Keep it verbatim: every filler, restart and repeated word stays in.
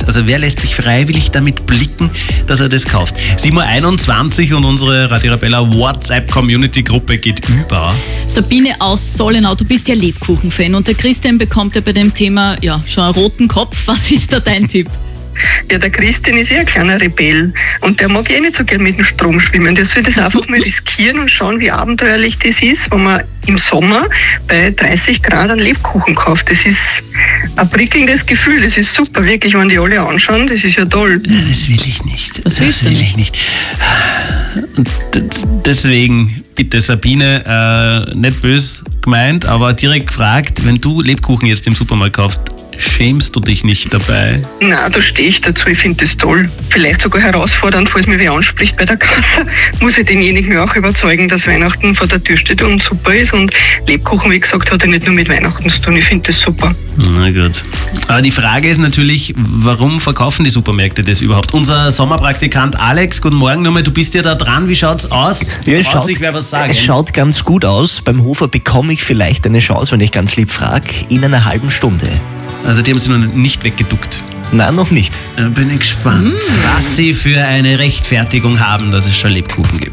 nicht. Also wer lässt sich freiwillig damit blicken, dass er das kauft? sieben Uhr einundzwanzig und unsere Radio Arabella WhatsApp-Community-Gruppe geht über. Sabine aus Sollenau, du bist ja Lebkuchen-Fan und der Christian bekommt ja bei dem Thema ja schon einen roten Kopf. Was ist da dein Tipp? Ja, der Christian ist ja ein kleiner Rebell und der mag eh nicht so gern mit dem Strom schwimmen. Der soll das einfach mal riskieren und schauen, wie abenteuerlich das ist, wenn man im Sommer bei dreißig Grad einen Lebkuchen kauft. Das ist ein prickelndes Gefühl, das ist super, wirklich, wenn die alle anschauen, das ist ja toll. Das will ich nicht. Das willst das du will ich nicht. Und deswegen, bitte Sabine, äh, nicht böse gemeint, aber direkt gefragt, wenn du Lebkuchen jetzt im Supermarkt kaufst, schämst du dich nicht dabei? Nein, da stehe ich dazu, ich finde das toll. Vielleicht sogar herausfordernd, falls mich wer anspricht bei der Kasse, muss ich denjenigen auch überzeugen, dass Weihnachten vor der Tür steht und super ist. Und Lebkuchen, wie gesagt, hat ja nicht nur mit Weihnachten zu tun. Ich finde das super. Na gut. Aber die Frage ist natürlich, warum verkaufen die Supermärkte das überhaupt? Unser Sommerpraktikant Alex, guten Morgen nochmal, du bist ja da dran, wie schaut's aus? Ja, es, schaut, sich wer was sagen. es schaut ganz gut aus. Beim Hofer bekomme ich vielleicht eine Chance, wenn ich ganz lieb frage, in einer halben Stunde. Also die haben sie noch nicht weggeduckt. Nein, noch nicht. Da bin ich gespannt, mm. was sie für eine Rechtfertigung haben, dass es schon Lebkuchen gibt.